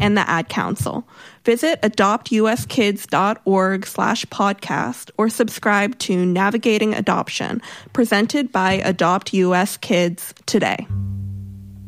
and the Ad Council. Visit adoptuskids.org/podcast or subscribe to Navigating Adoption, presented by Adopt US Kids today.